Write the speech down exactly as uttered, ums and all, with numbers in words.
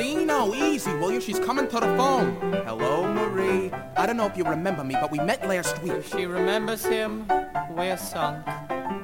Vino, easy, will you? She's coming to the phone. Hello, Marie. I don't know if you remember me, but we met last week. If she remembers him, we're sunk.